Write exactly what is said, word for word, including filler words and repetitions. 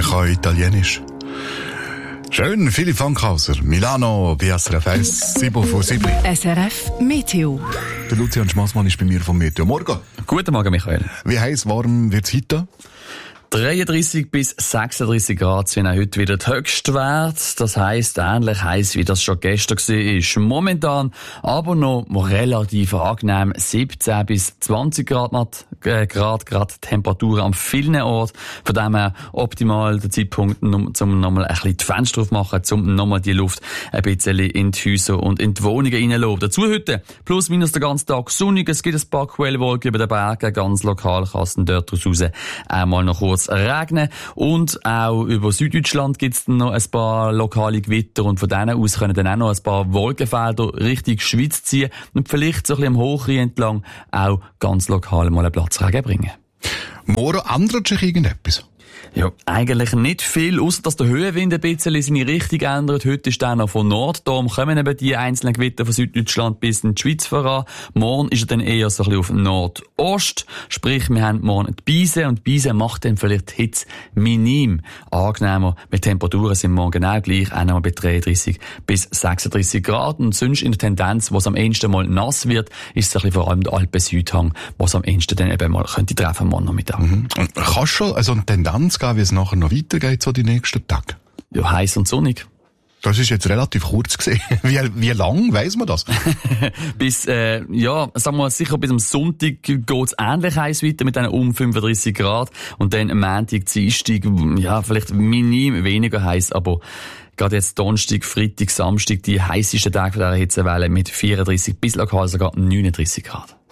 kann Italienisch. Schön, Philipp Fankhauser, Milano, B S R F eins, sieben von sieben. S R F Meteo. Der Lucian Schmassmann ist bei mir vom Meteo. Morgen. Guten Morgen, Michael. Wie heiß, warm wird's heute? dreiunddreissig bis sechsunddreissig Grad sind auch heute wieder die Höchstwerte. Das heisst, ähnlich heiß, wie das schon gestern war. Momentan aber noch relativ angenehm. siebzehn bis zwanzig Grad, äh, Grad, gerade Temperaturen an vielen Orten. Von dem her optimal der Zeitpunkt, um nochmal ein bisschen die Fenster aufmachen, um nochmal die Luft ein bisschen in die Häuser und in die Wohnungen reinzulassen. Dazu heute plus minus den ganzen Tag sonnig. Es gibt ein paar Quellwolken über den Bergen. Ganz lokal kann es dort raus einmal noch kurz regnen. Und auch über Süddeutschland gibt es noch ein paar lokale Gewitter und von denen aus können dann auch noch ein paar Wolkenfelder Richtung Schweiz ziehen und vielleicht so ein bisschen am Hochrhein entlang auch ganz lokal mal einen Platzregen bringen. Morgen ändert sich irgendetwas? Ja, eigentlich nicht viel, ausser dass der Höhenwind ein bisschen seine Richtung ändert. Heute ist der noch von Nord, darum kommen eben die einzelnen Gewitter von Süddeutschland bis in die Schweiz voran. Morgen ist er dann eher so ein bisschen auf Nordost, sprich wir haben morgen die Beise und die Beise macht dann vielleicht die Hitze minim angenehmer. Mit Temperaturen sind morgen genau gleich, auch noch bei dreiunddreissig bis sechsunddreissig Grad und sonst in der Tendenz, wo es am ehesten mal nass wird, ist es ein bisschen vor allem der Alpen-Südhang, wo es am ehesten dann eben mal könnte treffen morgen Nachmittag. Mhm. Und kannst du schon also eine Tendenz geben, wie es nachher noch weitergeht, so die nächsten Tage? Ja, heiß und sonnig. Das ist jetzt relativ kurz gesehen. Wie, wie lang weiss man das? bis, äh, ja, sagen wir mal, sicher bis am Sonntag geht's ähnlich heiß weiter mit einem um fünfunddreissig Grad und dann am Montag, Dienstag, ja, vielleicht minim weniger heiß, aber gerade jetzt Donnerstag, Freitag, Samstag, die heissesten Tage von dieser Hitzewelle mit vierunddreissig bis lokal sogar neununddreissig Grad.